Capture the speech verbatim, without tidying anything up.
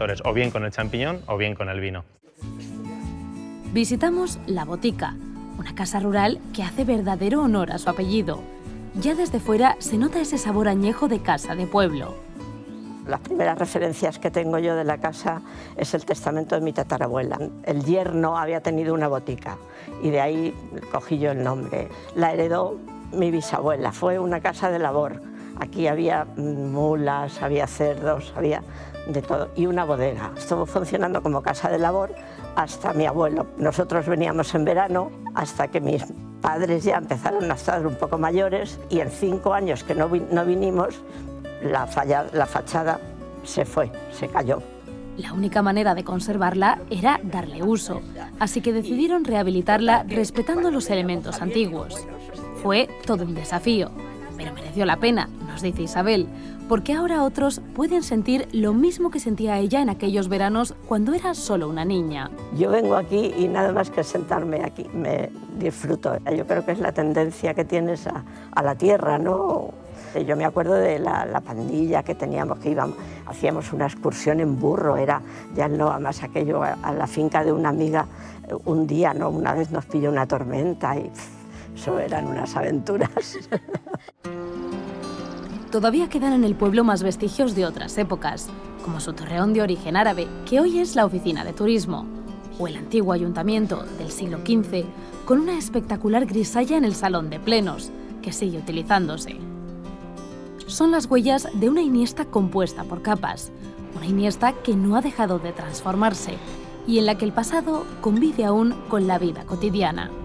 factores, o bien con el champiñón o bien con el vino. Visitamos La Botica, una casa rural que hace verdadero honor a su apellido. Ya desde fuera se nota ese sabor añejo de casa de pueblo. Las primeras referencias que tengo yo de la casa es el testamento de mi tatarabuela. El yerno había tenido una botica y de ahí cogí yo el nombre. La heredó mi bisabuela, fue una casa de labor. Aquí había mulas, había cerdos, había de todo y una bodega. Estuvo funcionando como casa de labor hasta mi abuelo. Nosotros veníamos en verano hasta que mis padres ya empezaron a estar un poco mayores y en cinco años que no, vi no vinimos, La, falla, la fachada se fue, se cayó. La única manera de conservarla era darle uso, así que decidieron rehabilitarla respetando los elementos antiguos. Fue todo un desafío, pero mereció la pena, nos dice Isabel, porque ahora otros pueden sentir lo mismo que sentía ella en aquellos veranos cuando era solo una niña. Yo vengo aquí y nada más que sentarme aquí, me disfruto. Yo creo que es la tendencia que tienes a, a la tierra, ¿no? Yo me acuerdo de la, la pandilla que teníamos, que íbamos, hacíamos una excursión en burro, era ya no, además aquello a, a la finca de una amiga un día, ¿no? Una vez nos pilló una tormenta y pff, eso eran unas aventuras. Todavía quedan en el pueblo más vestigios de otras épocas, como su torreón de origen árabe, que hoy es la oficina de turismo, o el antiguo ayuntamiento del siglo quince, con una espectacular grisalla en el salón de plenos, que sigue utilizándose. Son las huellas de una Iniesta compuesta por capas, una Iniesta que no ha dejado de transformarse y en la que el pasado convive aún con la vida cotidiana.